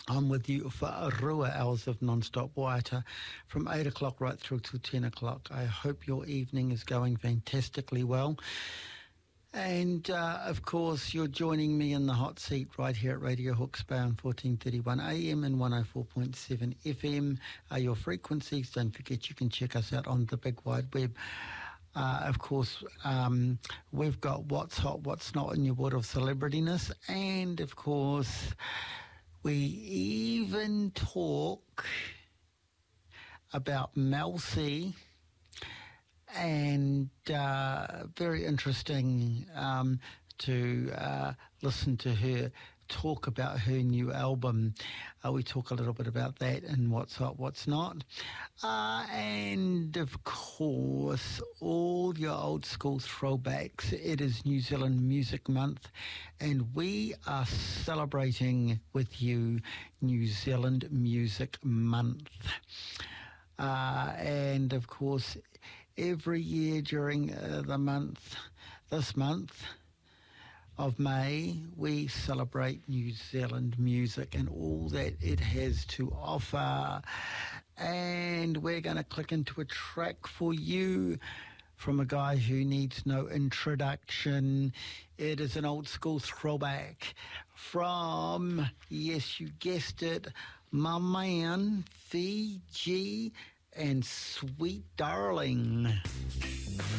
I'm with you for a rua hours of non-stop waiata from 8 o'clock right through till 10 o'clock. I hope your evening is going fantastically well. And, of course, you're joining me in the hot seat right here at Radio Hawke's Bay on 1431 AM and 104.7 FM are your frequencies. Don't forget you can check us out on the big wide web. Of course, we've got what's hot, what's not in your world of celebrityness. And, of course, we even talk about Mel C, and very interesting to listen to her talk about her new album. We talk a little bit about that and what's hot, what's not. And, of course, all your old school throwbacks. It is New Zealand Music Month, and we are celebrating with you New Zealand Music Month. And, of course, every year during this month of May, we celebrate New Zealand music and all that it has to offer. And we're going to click into a track for you from a guy who needs no introduction. It is an old school throwback from, yes, you guessed it, my man, Fiji and Sweet Darling.